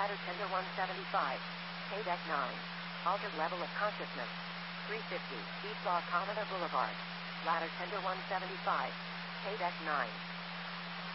Ladder tender 175. K-Deck 9. Altered level of consciousness. 350. Seesaw Commoner Boulevard. Ladder tender 175. K-Deck 9.